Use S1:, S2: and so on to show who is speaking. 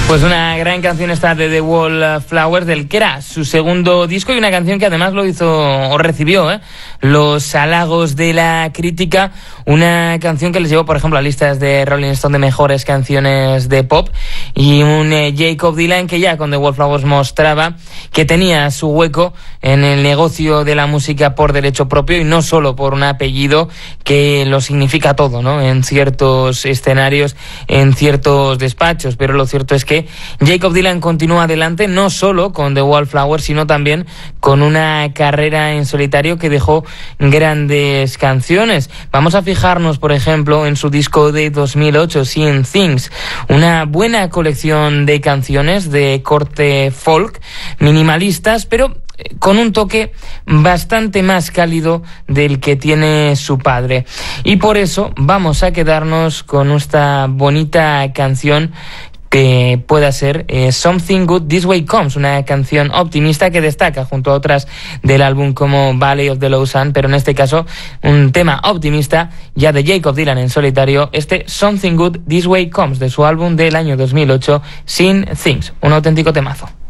S1: Pues una gran canción esta de The Wallflowers, del que era su segundo disco, y una canción que además lo hizo o recibió los halagos de la crítica. Una canción que les llevó, por ejemplo, a listas de Rolling Stone de mejores canciones de pop, y un Jakob Dylan que ya con The Wallflowers mostraba que tenía su hueco en el negocio de la música por derecho propio y no solo por un apellido que lo significa todo, ¿no? En ciertos escenarios, en ciertos despachos. Pero lo cierto es que Jakob Dylan continúa adelante, no solo con The Wallflowers, sino también con una carrera en solitario que dejó grandes canciones. Vamos a fijarnos, por ejemplo, en su disco de 2008, Seeing Things, una buena colección de canciones de corte folk, minimalistas, pero con un toque bastante más cálido del que tiene su padre. Y por eso vamos a quedarnos con esta bonita canción que pueda ser Something Good This Way Comes, una canción optimista que destaca junto a otras del álbum como Valley of the Low Sun, pero en este caso un tema optimista ya de Jakob Dylan en solitario, este Something Good This Way Comes de su álbum del año 2008, Seeing Things, un auténtico temazo.